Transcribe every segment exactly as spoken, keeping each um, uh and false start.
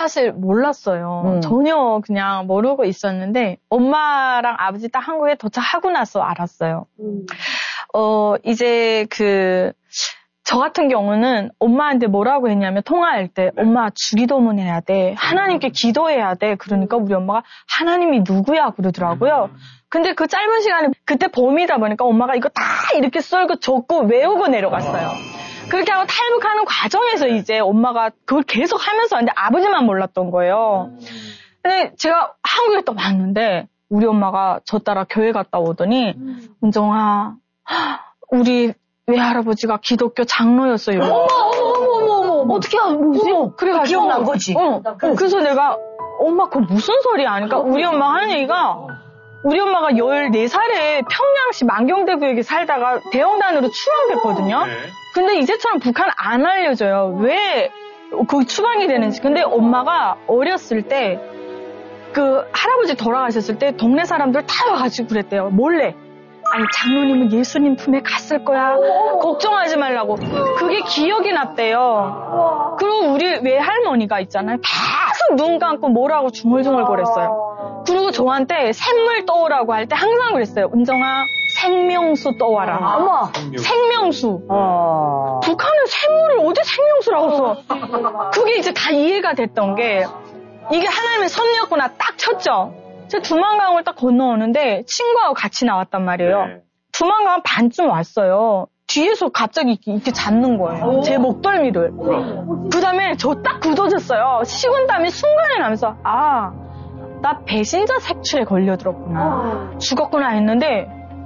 사실 몰랐어요. 음. 전혀 그냥 모르고 있었는데 엄마랑 아버지 딱 한국에 도착하고 나서 알았어요. 음. 어 이제 그 저 같은 경우는 엄마한테 뭐라고 했냐면 통화할 때 네. 엄마 주기도문 해야 돼. 하나님께 기도해야 돼. 그러니까 우리 엄마가 하나님이 누구야 그러더라고요. 근데 그 짧은 시간에 그때 봄이다 보니까 엄마가 이거 다 이렇게 썰고 적고 외우고 내려갔어요. 그렇게 하고 탈북하는 과정에서 이제 엄마가 그걸 계속 하면서 왔는데 아버지만 몰랐던 거예요. 근데 제가 한국에 또 왔는데 우리 엄마가 저 따라 교회 갔다 오더니 은정아 우리 외할아버지가 기독교 장로였어요. 어머, 어머, 어머, 어머, 어떻게 알지? 어, 그래가지고 기억난 거지? 어, 그래서 내가 엄마 그거 무슨 소리야 하니까 우리 엄마가 하는 얘기가 우리 엄마가 열네 살에 평양시 만경대구역에 살다가 대형단으로 추방됐거든요. 네. 근데 이제처럼 북한 안 알려줘요. 왜 거기 추방이 되는지. 근데 엄마가 어렸을 때 그 할아버지 돌아가셨을 때 동네 사람들 다 와가지고 그랬대요. 몰래. 아니 장로님은 예수님 품에 갔을 거야. 걱정하지 말라고. 그게 기억이 났대요. 그리고 우리 외할머니가 있잖아요. 계속 눈 감고 뭐라고 중얼중얼거렸어요. 그리고 저한테 샘물 떠오라고 할 때 항상 그랬어요. 은정아 생명수 떠와라. 어머. 생명수. 어. 북한은 샘물을 어디 생명수라고 써. 그게 이제 다 이해가 됐던 게 이게 하나님의 섭리였구나 딱 쳤죠. 제가 두만강을 딱 건너오는데 친구하고 같이 나왔단 말이에요. 네. 두만강 반쯤 왔어요. 뒤에서 갑자기 이렇게, 이렇게 잡는 거예요. 제 목덜미를. 그 다음에 저 딱 굳어졌어요. 식은땀이 순간에 나면서 아, 나 배신자 색출에 걸려들었구나. 죽었구나 했는데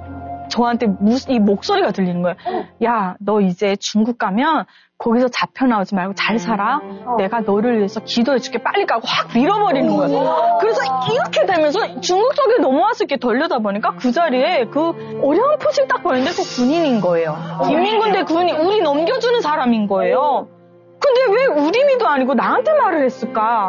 저한테 무슨 이 목소리가 들리는 거예요. 야, 너 이제 중국 가면 거기서 잡혀 나오지 말고 잘 살아. 내가 너를 위해서 기도해줄게. 빨리 가고 확 밀어버리는 거예요. 그래서 이렇게 되면서 중국 쪽에 넘어와서 이렇게 돌려다 보니까 그 자리에 그 어려운 표식 딱 보였는데 그 군인인 거예요. 인민군대 군인, 우리 넘겨주는 사람인 거예요. 근데 왜 우리미도 아니고 나한테 말을 했을까?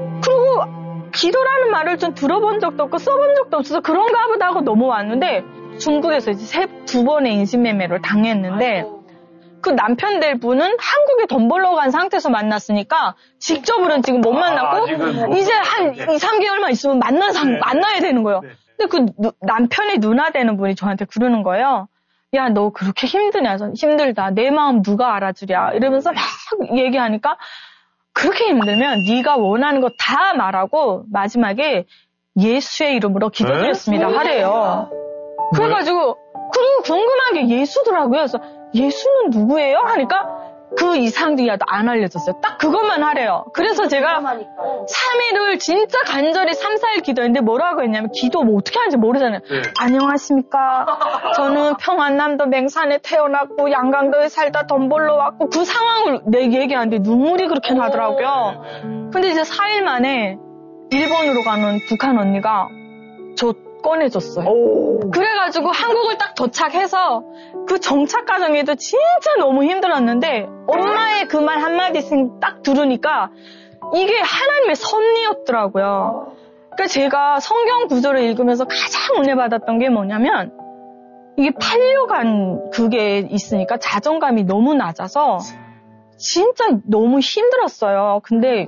그리고 기도라는 말을 좀 들어본 적도 없고 써본 적도 없어서 그런가 보다 하고 넘어왔는데 중국에서 이제 세, 두 번의 인신매매를 당했는데 그 남편 될 분은 한국에 돈 벌러 간 상태에서 만났으니까 직접으로는 지금 못 만났고 아, 지금 이제 한 이, 삼 개월만 있으면 만나, 상, 네. 만나야 되는 거예요. 네. 근데 그 누, 남편의 누나 되는 분이 저한테 그러는 거예요. 야, 너 그렇게 힘드냐? 힘들다. 내 마음 누가 알아주랴? 이러면서 막 얘기하니까 그렇게 힘들면 네가 원하는 거 다 말하고 마지막에 예수의 이름으로 기도드렸습니다 하래요. 그래가지고 그리고 궁금한 게 예수더라고요. 그래서 예수는 누구예요? 하니까 그 이상도 안 알려졌어요. 딱 그것만 하래요. 그래서 제가 삼 일을 진짜 간절히 삼, 사 일 기도했는데 뭐라고 했냐면 기도 뭐 어떻게 하는지 모르잖아요. 네. 안녕하십니까. 저는 평안남도 맹산에 태어났고 양강도에 살다 돈 벌러 왔고 그 상황을 내 얘기하는데 눈물이 그렇게 나더라고요. 근데 이제 사 일 만에 일본으로 가는 북한 언니가 저 꺼내줬어요. 오. 그래가지고 한국을 딱 도착해서 그 정착 과정에도 진짜 너무 힘들었는데 엄마의 그 말 한마디씩 딱 들으니까 이게 하나님의 섭리였더라고요. 그러니까 제가 성경 구절을 읽으면서 가장 은혜 받았던 게 뭐냐면 이게 팔려간 그게 있으니까 자존감이 너무 낮아서 진짜 너무 힘들었어요. 근데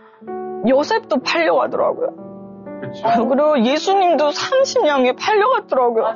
요셉도 팔려가더라고요. 그렇죠. 그리고 예수님도 삼십 양에 팔려갔더라고요.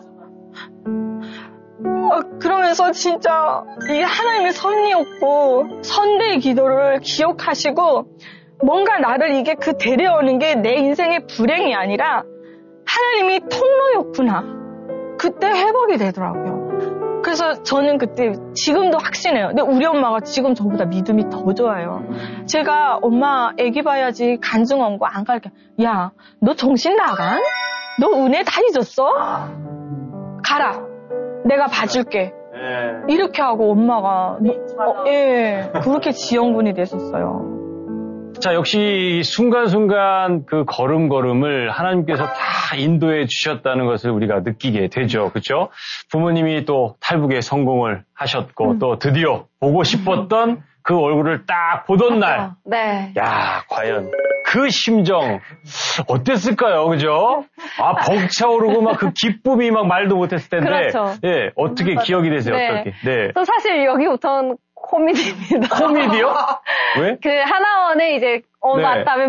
어, 그러면서 진짜 이게 하나님의 섭리였고 선대의 기도를 기억하시고 뭔가 나를 이게 그 데려오는 게 내 인생의 불행이 아니라 하나님이 통로였구나. 그때 회복이 되더라고요. 그래서 저는 그때 지금도 확신해요. 근데 우리 엄마가 지금 저보다 믿음이 더 좋아요. 제가 엄마 애기 봐야지 간증한 거 안 갈게. 야, 너 정신 나간? 너 은혜 다 잊었어? 가라. 내가 봐줄게. 네. 이렇게 하고 엄마가 어, 예, 그렇게 지원군이 됐었어요. 자, 역시 순간순간 그 걸음걸음을 하나님께서 다 인도해 주셨다는 것을 우리가 느끼게 되죠. 그렇죠? 부모님이 또 탈북에 성공을 하셨고 음. 또 드디어 보고 싶었던 그 얼굴을 딱 보던 날. 네. 야, 과연 그 심정 어땠을까요? 그죠? 아, 벅차오르고 막 그 기쁨이 막 말도 못했을 텐데. 그렇죠. 예, 어떻게 기억이 되세요? 네. 어떻게? 네. 저 사실 여기부터는 코미디입니다. 코미디요? 왜? 그 하나원에 이제 어 네. 맞다면